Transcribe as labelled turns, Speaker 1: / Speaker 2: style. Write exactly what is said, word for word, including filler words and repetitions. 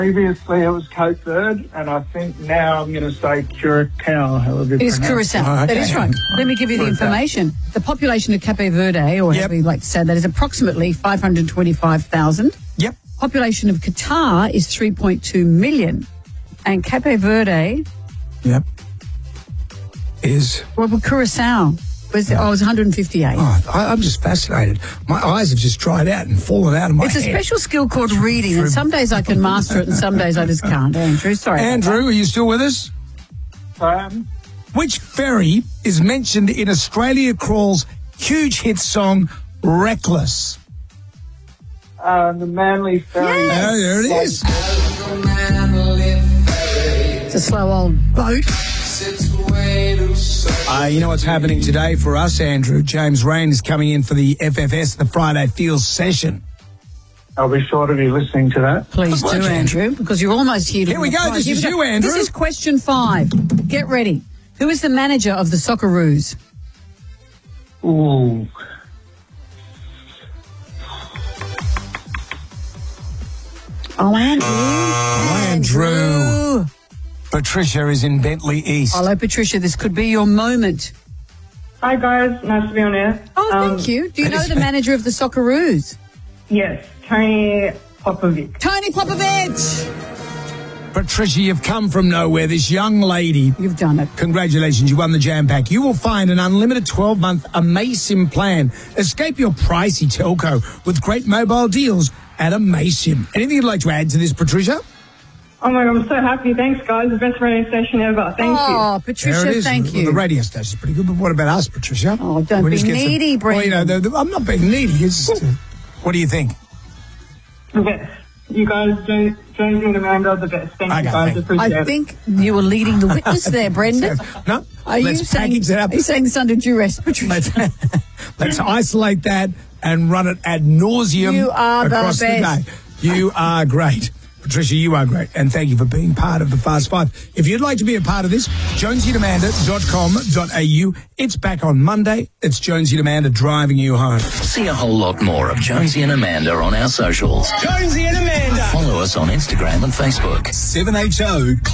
Speaker 1: Previously it was Cape Verde, and I think now I'm going to say Curacao. However
Speaker 2: It is Curacao.
Speaker 3: Oh, okay.
Speaker 2: That is right. Let me give you the
Speaker 1: Curacao.
Speaker 2: information. The population of Cape Verde, or
Speaker 3: Yep.
Speaker 2: however you like to say that, is approximately five hundred twenty-five thousand.
Speaker 3: Yep.
Speaker 2: Population of Qatar is three point two million. And Cape Verde,
Speaker 3: Yep. Is...
Speaker 2: well, well Curacao, was, oh, it was one hundred fifty-eight.
Speaker 3: Oh, I, I'm just fascinated. My eyes have just dried out and fallen out of my
Speaker 2: It's a
Speaker 3: head.
Speaker 2: special skill called reading, and some days I can master it and some days I just can't. Andrew, sorry. about
Speaker 3: Andrew, are you still with us?
Speaker 1: Um,
Speaker 3: Which ferry is mentioned in Australia Crawl's huge hit song, Reckless?
Speaker 1: uh, the Manly Ferry.
Speaker 2: Yes.
Speaker 3: Oh, there it is.
Speaker 2: that. It's a slow old boat.
Speaker 3: Uh, you know what's happening today for us, Andrew? James Rain is coming in for the F F S, the Friday Feels session.
Speaker 1: I'll be sure to be listening to that.
Speaker 2: Please
Speaker 3: Come
Speaker 2: do,
Speaker 3: on,
Speaker 2: Andrew, because you're almost here to
Speaker 3: Here we
Speaker 2: win a
Speaker 3: go.
Speaker 2: prize.
Speaker 3: This
Speaker 2: Here
Speaker 3: is
Speaker 2: we go.
Speaker 3: you, Andrew.
Speaker 2: This is question five. Get ready. Who is the manager of the Socceroos?
Speaker 1: Ooh.
Speaker 2: Oh, Andrew.
Speaker 3: Andrew. Patricia is in Bentley East.
Speaker 2: Hello, Patricia. This could be your moment.
Speaker 4: Hi guys, nice to be on air.
Speaker 2: Oh,
Speaker 4: Um,
Speaker 2: thank you. Do you know the manager of the Socceroos?
Speaker 4: Yes, Tony Popovic.
Speaker 2: Tony Popovich.
Speaker 3: Patricia, you've come from nowhere. This young lady,
Speaker 2: You've done it.
Speaker 3: congratulations, you won the Jam Pack. You will find an unlimited twelve-month Amaysim plan. Escape your pricey telco with great mobile deals at Amaysim. Anything you'd like to add to this, Patricia?
Speaker 4: Oh my god, I'm so happy. Thanks guys, the best radio station ever. Thank
Speaker 2: Oh,
Speaker 4: you.
Speaker 2: Patricia,
Speaker 3: There it is.
Speaker 2: thank
Speaker 3: Well,
Speaker 2: you.
Speaker 3: the radio station's pretty good, but what about us, Patricia?
Speaker 2: Oh, don't
Speaker 3: We
Speaker 2: be
Speaker 3: just get some-
Speaker 2: needy,
Speaker 3: Well, you know,
Speaker 2: Brendan.
Speaker 3: the, the, I'm not being needy. It's just, uh, what do you think?
Speaker 4: The best. You guys, Jones Jonesy and Amanda, the best. Thank
Speaker 3: Okay,
Speaker 4: you guys,
Speaker 3: thank you.
Speaker 4: appreciate
Speaker 2: I
Speaker 4: it.
Speaker 2: think you were leading the witness there, Brendan.
Speaker 3: No?
Speaker 2: Are you
Speaker 3: Let's
Speaker 2: saying,
Speaker 3: package it up.
Speaker 2: Are you saying this under duress, Patricia?
Speaker 3: Let's, let's isolate that and run it ad nauseum
Speaker 2: You are the
Speaker 3: across the,
Speaker 2: best.
Speaker 3: day. You are great. Patricia, you are great. And thank you for being part of the Fast Five. If you'd like to be a part of this, jonesy and amanda dot com dot a u. It's back on Monday. It's Jonesy and Amanda driving you home.
Speaker 5: See a whole lot more of Jonesy and Amanda on our socials.
Speaker 3: Jonesy and Amanda.
Speaker 5: Follow us on Instagram and Facebook.
Speaker 3: seven H O